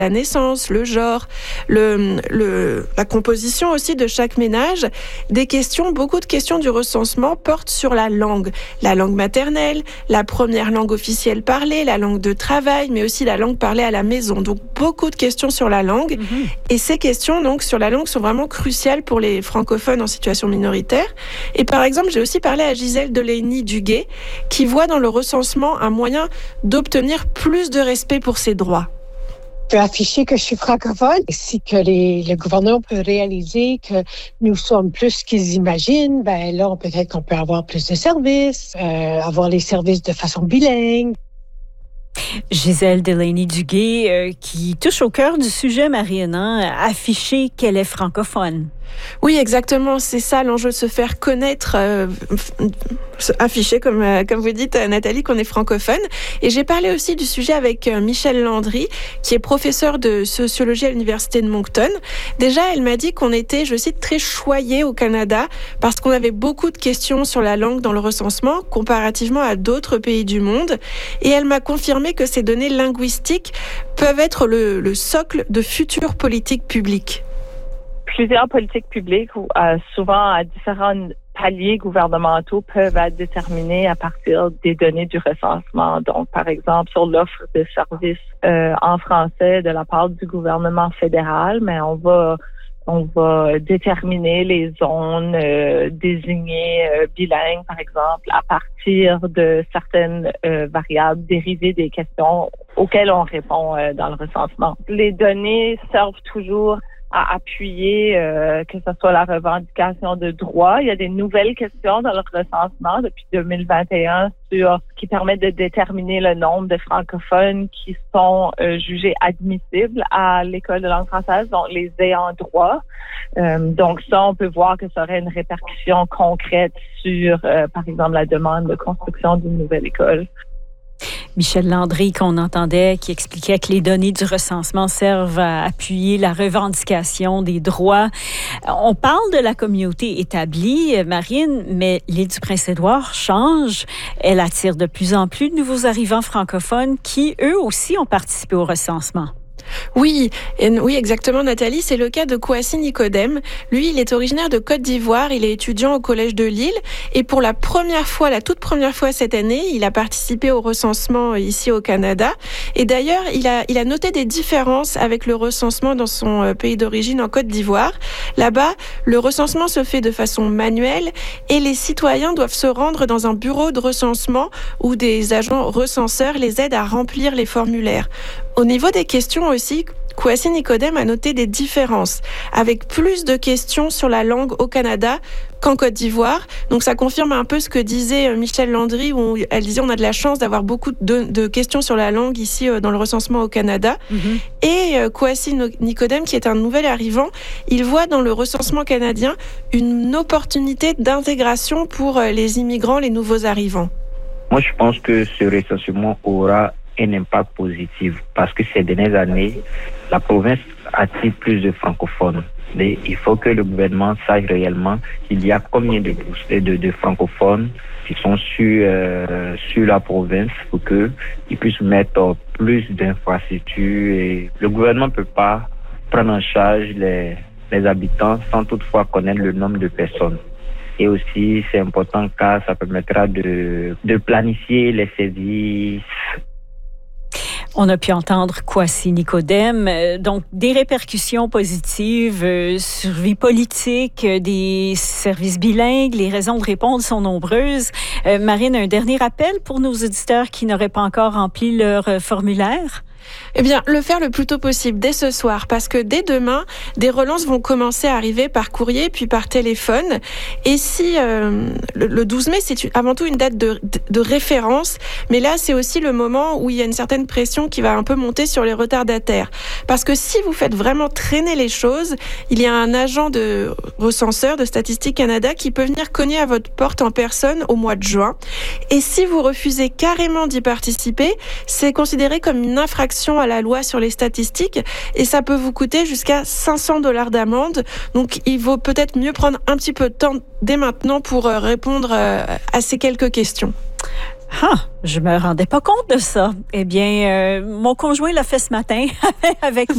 la naissance, le genre, la composition aussi de chaque ménage. Beaucoup de questions du recensement portent sur la langue maternelle, la première langue officielle parlée, la langue de travail, mais aussi la langue parlée à la maison. Donc beaucoup de questions sur la langue. Et ces questions donc sur la langue sont vraiment cruciales pour les francophones en situation minoritaire. Et par exemple, j'ai aussi parlé à Gisèle Delaney-Duguay, qui voit dans le recensement un moyen d'obtenir plus de respect pour ses droits. Je peux afficher que je suis francophone. Si que le gouvernement peut réaliser que nous sommes plus qu'ils imaginent, ben là, peut-être qu'on peut avoir plus de services, avoir les services de façon bilingue. Gisèle Delaney-Duguay, qui touche au cœur du sujet, Marine, afficher qu'elle est francophone. Oui, exactement. C'est ça l'enjeu, de se faire connaître, afficher, comme vous dites, Nathalie, qu'on est francophone. Et j'ai parlé aussi du sujet avec Michel Landry, qui est professeur de sociologie à l'Université de Moncton. Déjà, elle m'a dit qu'on était, je cite, très choyés au Canada parce qu'on avait beaucoup de questions sur la langue dans le recensement, comparativement à d'autres pays du monde. Et elle m'a confirmé que ces données linguistiques peuvent être le socle de futures politiques publiques. Plusieurs politiques publiques, souvent à différents paliers gouvernementaux, peuvent être déterminées à partir des données du recensement. Donc, par exemple, sur l'offre de services en français de la part du gouvernement fédéral, mais on va déterminer les zones désignées bilingues, par exemple, à partir de certaines variables dérivées des questions auxquelles on répond dans le recensement. Les données servent toujours à appuyer que ce soit la revendication de droits. Il y a des nouvelles questions dans le recensement depuis 2021 qui permettent de déterminer le nombre de francophones qui sont jugés admissibles à l'école de langue française, donc les ayants droit. Donc ça, on peut voir que ça aurait une répercussion concrète sur, par exemple, la demande de construction d'une nouvelle école. Michel Landry, qu'on entendait, qui expliquait que les données du recensement servent à appuyer la revendication des droits. On parle de la communauté établie, Marine, mais l'île du Prince-Édouard change. Elle attire de plus en plus de nouveaux arrivants francophones qui, eux aussi, ont participé au recensement. Oui, exactement, Nathalie. C'est le cas de Kouassi Nicodème. Lui, il est originaire de Côte d'Ivoire. Il est étudiant au Collège de Lille. Et pour la toute première fois cette année, il a participé au recensement ici au Canada. Et d'ailleurs, il a noté des différences avec le recensement dans son pays d'origine en Côte d'Ivoire. Là-bas, le recensement se fait de façon manuelle et les citoyens doivent se rendre dans un bureau de recensement où des agents recenseurs les aident à remplir les formulaires. Au niveau des questions aussi, Kouassi Nicodème a noté des différences, avec plus de questions sur la langue au Canada qu'en Côte d'Ivoire. Donc ça confirme un peu ce que disait Michel Landry, où elle disait on a de la chance d'avoir beaucoup de questions sur la langue ici dans le recensement au Canada. Et Kouassi Nicodème, qui est un nouvel arrivant, il voit dans le recensement canadien une opportunité d'intégration pour les immigrants, les nouveaux arrivants. Moi, je pense que ce recensement aura un impact positif parce que ces dernières années, la province attire plus de francophones. Mais il faut que le gouvernement sache réellement qu'il y a combien de francophones qui sont sur la province pour qu'ils puissent mettre plus d'infrastructures. Et le gouvernement ne peut pas prendre en charge les habitants sans toutefois connaître le nombre de personnes. Et aussi, c'est important car ça permettra de planifier les services. On a pu entendre Kouassi Nicodème, donc des répercussions positives sur vie politique, des services bilingues. Les raisons de répondre sont nombreuses. Marine, un dernier appel pour nos auditeurs qui n'auraient pas encore rempli leur formulaire? Eh bien, le faire le plus tôt possible, dès ce soir, parce que dès demain, des relances vont commencer à arriver par courrier puis par téléphone. Et si le 12 mai, c'est avant tout une date de référence, mais là, c'est aussi le moment où il y a une certaine pression qui va un peu monter sur les retardataires. Parce que si vous faites vraiment traîner les choses, il y a un agent de recenseur de Statistique Canada qui peut venir cogner à votre porte en personne au mois de juin. Et si vous refusez carrément d'y participer, c'est considéré comme une infraction à la loi sur les statistiques et ça peut vous coûter jusqu'à $500 d'amende. Donc, il vaut peut-être mieux prendre un petit peu de temps dès maintenant pour répondre à ces quelques questions. Je me rendais pas compte de ça. Eh bien, mon conjoint l'a fait ce matin avec